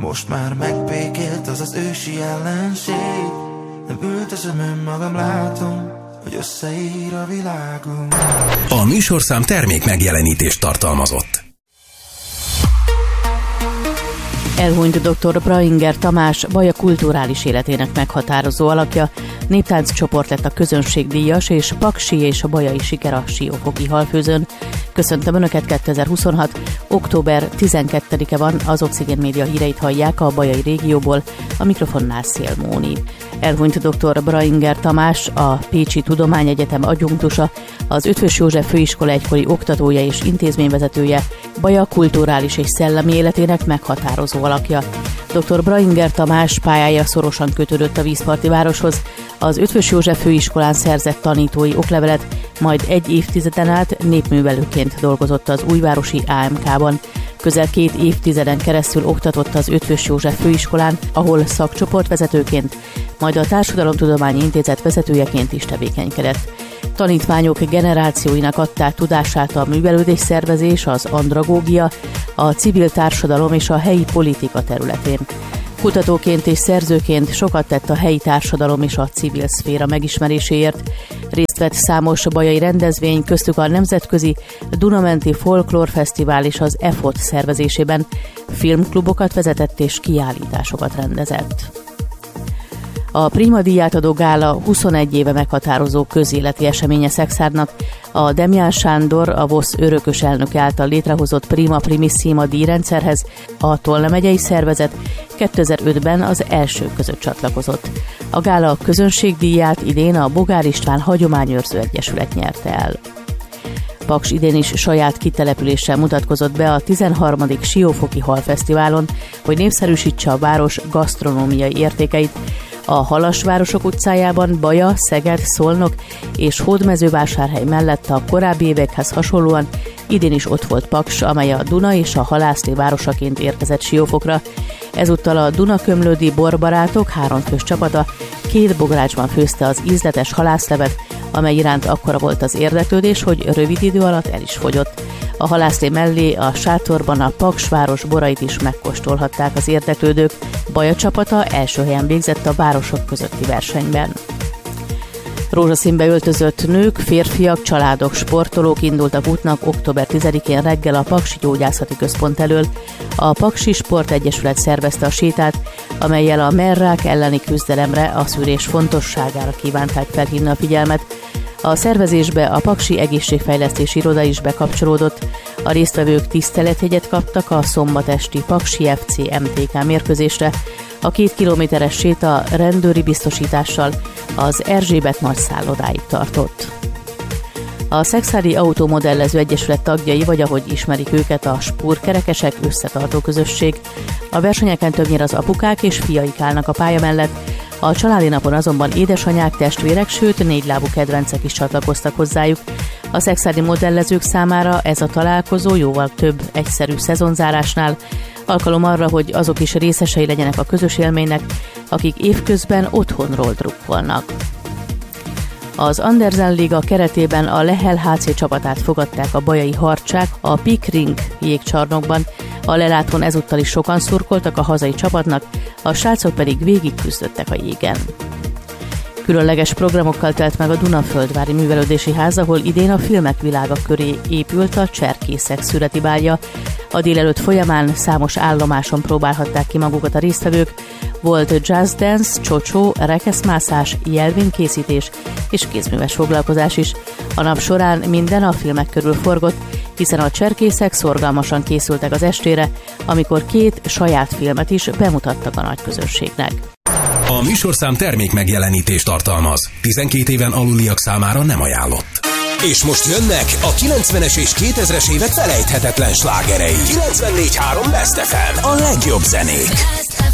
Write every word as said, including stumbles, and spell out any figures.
most már megbékélt az az ősi ellenség. Nem ültözöm önmagam, látom, hogy összeír a világunk. A műsorszám termék megjelenítést tartalmazott. Elhunyt dr. Brainger Tamás, Baja kulturális életének meghatározó alakja, néptánc csoport lett a közönségdíjas, és Paksi és a bajai siker a Siófoki Halfőzön. Köszöntöm Önöket, kétezer-huszonhat. október tizenkettedike van, az Oxigén Média híreit hallják a bajai régióból, a mikrofonnál Szél Móni. Elhunyt dr. Brainger Tamás, a Pécsi Tudományegyetem adjunktusa, az Eötvös József Főiskola egykori oktatója és intézményvezetője, Baja kulturális és szellemi életének meghatározó alakja. dr. Brainger Tamás pályája szorosan kötődött a vízparti városhoz, az Eötvös József Főiskolán szerzett tanítói oklevelet, majd egy évtizeden át népművelőként dolgozott az újvárosi á em ká-ban. Közel két évtizeden keresztül oktatott az Eötvös József Főiskolán, ahol szakcsoportvezetőként, majd a Társadalomtudományi Intézet vezetőjeként is tevékenykedett. Tanítványok generációinak adták tudását a művelődésszervezés, az andragógia, a civil társadalom és a helyi politika területén. Kutatóként és szerzőként sokat tett a helyi társadalom és a civil szféra megismeréséért. Részt vett számos bajai rendezvény, köztük a Nemzetközi Dunamenti Folklór Fesztivál és az e fot szervezésében. Filmklubokat vezetett és kiállításokat rendezett. A Prima díját adó gála huszonegy éve meghatározó közéleti eseménye Szekszárnak. A Demján Sándor, a vé o sz örökös elnöke által létrehozott Prima Primissima díjrendszerhez a Tolna megyei szervezet kétezer-ötben az elsők között csatlakozott. A gála közönségdíját idén a Bogár István Hagyományőrző Egyesület nyerte el. Paks idén is saját kitelepüléssel mutatkozott be a tizenharmadik Siófoki Halfesztiválon, hogy népszerűsítse a város gasztronómiai értékeit. A Halasvárosok utcájában Baja, Szeged, Szolnok és Hódmezővásárhely mellett a korábbi évekhez hasonlóan idén is ott volt Paks, amely a Duna és a halászlé városaként érkezett Siófokra. Ezúttal a Dunakömlődi borbarátok háromfős csapata két bográcsban főzte az ízletes halászlevet, amely iránt akkora volt az érdeklődés, hogy rövid idő alatt el is fogyott. A halászlé mellé a sátorban a Paks város borait is megkóstolhatták az érdeklődők. Baja csapata első helyen végzett a városok közötti versenyben. Rózsaszínbe öltözött nők, férfiak, családok, sportolók indultak útnak október tizedikén reggel a Paksi Gyógyászati Központ elől. A Paksi Sportegyesület szervezte a sétát, amellyel a merrák elleni küzdelemre, a szűrés fontosságára kívánták felhívni a figyelmet. A szervezésbe a Paksi Egészségfejlesztési Iroda is bekapcsolódott. A résztvevők tiszteletjegyet kaptak a szombatesti Paksi ef cé em té ká mérkőzésre. A két kilométeres séta rendőri biztosítással az Erzsébet nagy szállodáig tartott. A Szekszári Automodellező Egyesület tagjai, vagy ahogy ismerik őket, a spúrkerekesek összetartó közösség. A versenyeken többnyire az apukák és fiaik állnak a pálya mellett, a családi napon azonban édesanyák, testvérek, sőt négylábú kedvencek is csatlakoztak hozzájuk. A szekszári modellezők számára ez a találkozó jóval több egyszerű szezonzárásnál, alkalom arra, hogy azok is részesei legyenek a közös élménynek, akik évközben otthonról drukkolnak. Az Andersen Liga keretében a Lehel há cé csapatát fogadták a bajai harcsák a Pickering jégcsarnokban. A lelátón ezúttal is sokan szurkoltak a hazai csapatnak, a srácok pedig végig küzdöttek a jégen. Különleges programokkal telt meg a Dunaföldvári Művelődési Ház, ahol idén a filmek világa köré épült a Cserkészek szüreti bálja. A délelőtt folyamán számos állomáson próbálhatták ki magukat a résztvevők. Volt jazz dance, csocsó, rekeszmászás, jelvénykészítés és kézműves foglalkozás is. A nap során minden a filmek körül forgott, hiszen a cserkészek szorgalmasan készültek az estére, amikor két saját filmet is bemutattak a nagy közönségnek. A műsorszám termék megjelenítést tartalmaz. tizenkét éven aluliak számára nem ajánlott. És most jönnek a kilencvenes és kétezres évek felejthetetlen slágerei. kilencvennégy három Best ef em, a legjobb zenék.